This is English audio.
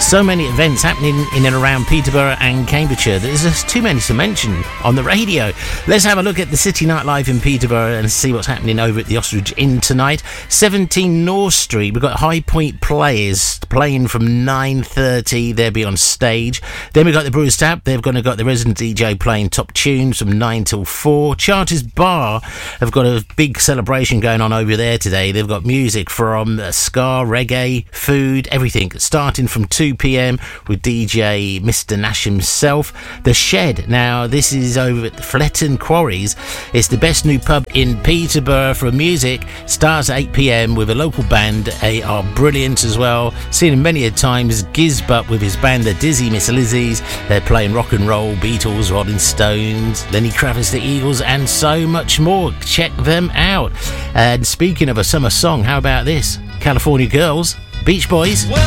So many events happening in and around Peterborough and Cambridgeshire that there's just too many to mention on the radio. Let's have a look at the City Nightlife in Peterborough and see what's happening over at the Ostrich Inn tonight. 17 North Street, we've got High Point Players playing from 9:30. They'll be on stage. Then we've got the Brewers Tap. They've got the resident DJ playing top tunes from 9 till 4. Charters Bar have got a big celebration going on over there today. They've got music from ska, reggae, food, everything, starting from 2 p.m. with DJ Mr. Nash himself. The Shed, now this is over at the Fletton Quarries. It's the best new pub in Peterborough for music. Starts at 8 p.m. with a local band. They are brilliant as well. Seen them many a times. Gizbutt with his band, the Dizzy Miss Lizzies. They're playing rock and roll, Beatles, Rolling Stones, Lenny Kravitz, the Eagles, and so much more. Check them out. And speaking of a summer song, how about this? California Girls, Beach Boys.